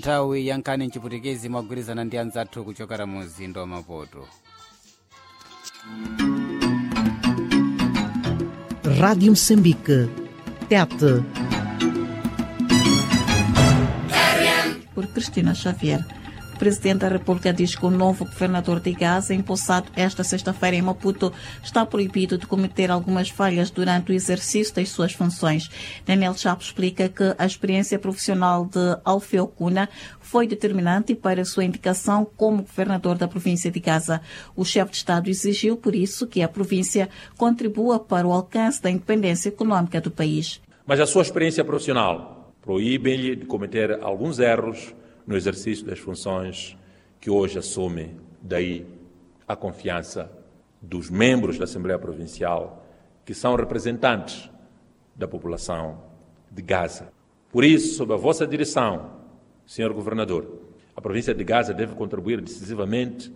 nthawi ya nkhani mchiputikezi mwagwirizana ndi anzathu kuchokera mu mzinda wa Maputo. Rádio Moçambique, TET. Por Cristina Xavier. O Presidente da República diz que o novo governador de Gaza, empossado esta sexta-feira em Maputo, está proibido de cometer algumas falhas durante o exercício das suas funções. Daniel Chapo explica que a experiência profissional de Alfeu Cuna foi determinante para sua indicação como governador da província de Gaza. O chefe de Estado exigiu, por isso, que a província contribua para o alcance da independência econômica do país. Mas a sua experiência profissional proíbe-lhe de cometer alguns erros no exercício das funções que hoje assume, daí a confiança dos membros da Assembleia Provincial, que são representantes da população de Gaza. Por isso, sob a vossa direção, Sr. Governador, a província de Gaza deve contribuir decisivamente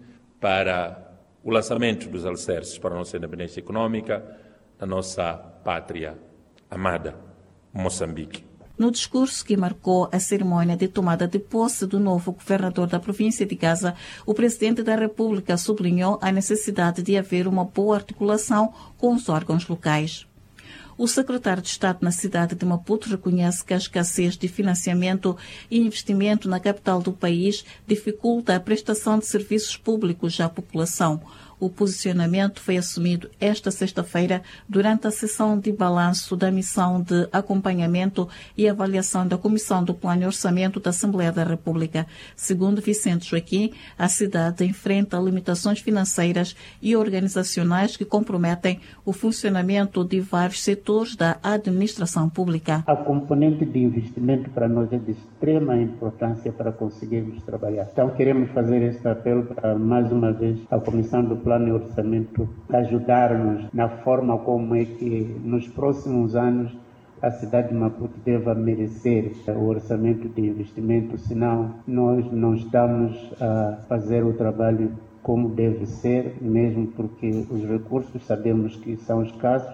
para o lançamento dos alicerces para a nossa independência econômica, da nossa pátria amada, Moçambique. No discurso que marcou a cerimônia de tomada de posse do novo governador da província de Gaza, o Presidente da República sublinhou a necessidade de haver uma boa articulação com os órgãos locais. O secretário de Estado na cidade de Maputo reconhece que a escassez de financiamento e investimento na capital do país dificulta a prestação de serviços públicos à população. O posicionamento foi assumido esta sexta-feira durante a sessão de balanço da missão de acompanhamento e avaliação da Comissão do Plano e Orçamento da Assembleia da República. Segundo Vicente Joaquim, a cidade enfrenta limitações financeiras e organizacionais que comprometem o funcionamento de vários setores da administração pública. A componente de investimento para nós é de extrema importância para conseguirmos trabalhar. Então queremos fazer este apelo para, mais uma vez, a Comissão do Plano e Orçamento ajudar-nos na forma como é que nos próximos anos a cidade de Maputo deva merecer o orçamento de investimento, senão nós não estamos a fazer o trabalho como deve ser, mesmo porque os recursos sabemos que são escassos,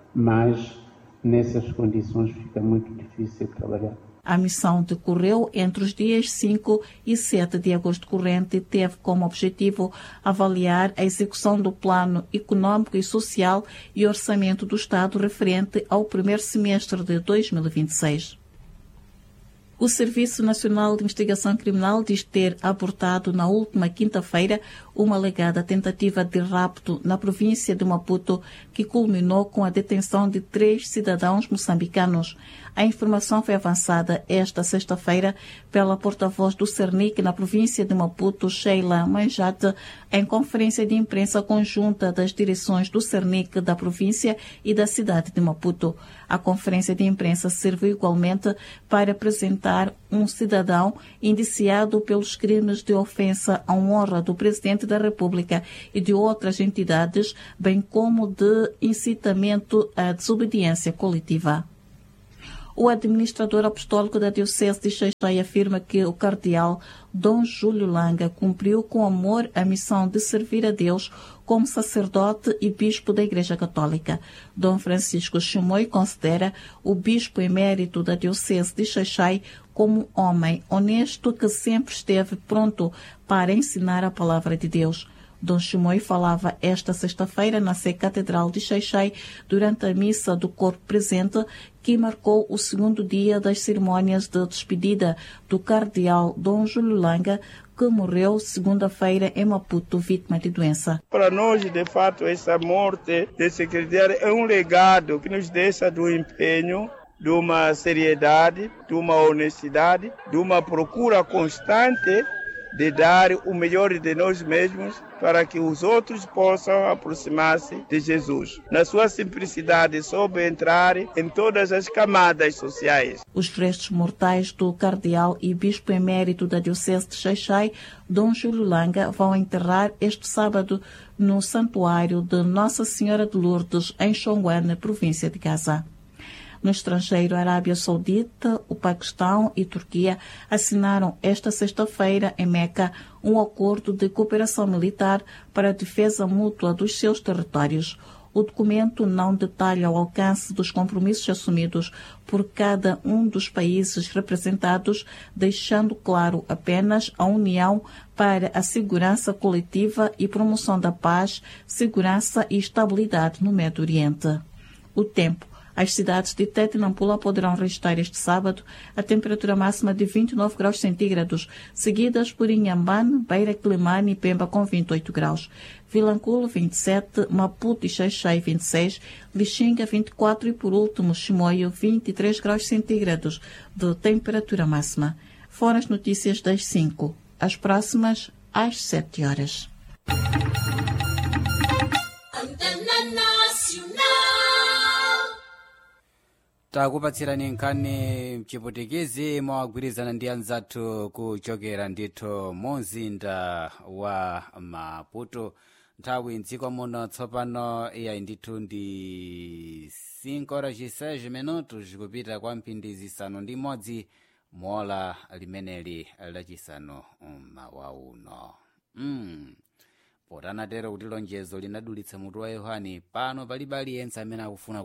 mas nessas condições fica muito difícil trabalhar. A missão decorreu entre os dias 5 e 7 de agosto corrente e teve como objetivo avaliar a execução do Plano Econômico e Social e Orçamento do Estado referente ao primeiro semestre de 2026. O Serviço Nacional de Investigação Criminal diz ter abortado na última quinta-feira uma alegada tentativa de rapto na província de Maputo que culminou com a detenção de 3 cidadãos moçambicanos. A informação foi avançada esta sexta-feira pela porta-voz do Cernic na província de Maputo, Sheila Manjate, em conferência de imprensa conjunta das direções do Cernic da província e da cidade de Maputo. A conferência de imprensa serviu igualmente para apresentar um cidadão indiciado pelos crimes de ofensa à honra do Presidente da República e de outras entidades, bem como de incitamento à desobediência coletiva. O administrador apostólico da Diocese de Xai-Xai afirma que o cardeal Dom Júlio Langa cumpriu com amor a missão de servir a Deus como sacerdote e bispo da Igreja Católica. Dom Francisco Chimoio considera o bispo emérito da Diocese de Xai-Xai como um homem honesto que sempre esteve pronto para ensinar a palavra de Deus. Dom Chimoio falava esta sexta-feira na Sé Catedral de Xai-Xai durante a missa do corpo presente que marcou o segundo dia das cerimônias de despedida do cardeal Dom Júlio Langa, que morreu segunda-feira em Maputo, vítima de doença. Para nós, de fato, essa morte desse cardeal é um legado que nos deixa do empenho, de uma seriedade, de uma honestidade, de uma procura constante de dar o melhor de nós mesmos para que os outros possam aproximar-se de Jesus. Na sua simplicidade, soube entrar em todas as camadas sociais. Os restos mortais do cardeal e bispo emérito da Diocese de Xai-Xai, Dom Júlio Langa, vão enterrar este sábado no Santuário de Nossa Senhora de Lourdes, em Xonguane, província de Gaza. No estrangeiro, a Arábia Saudita, o Paquistão e Turquia assinaram esta sexta-feira em Meca um acordo de cooperação militar para a defesa mútua dos seus territórios. O documento não detalha o alcance dos compromissos assumidos por cada um dos países representados, deixando claro apenas a união para a segurança coletiva e promoção da paz, segurança e estabilidade no Médio Oriente. O tempo. As cidades de Tete e Nampula poderão registrar este sábado a temperatura máxima de 29 graus centígrados, seguidas por Inhambane, Beira, Quelimane e Pemba com 28 graus. Vilanculo, 27, Maputo e Xai-Xai, 26, Lixinga, 24 e, por último, Chimoio, 23 graus centígrados de temperatura máxima. Foram as notícias das 5. As próximas, às 7 horas. takupatsirani nkhani mchiputikezi mwagwirizana ndi anzathu kuchokera ndithu mumzinda wa Maputo. Nthawi mdziko muno tsopano iyayi ndithu ndi 5:06 minutos zikupita kwa mphindi zisanu ndi imodzi mola limeneli lachisanu mmawa uno. Potanatero kuti lonjezo linadulitsa mutu wa Yohane, pano palibe aliyense amene akufuna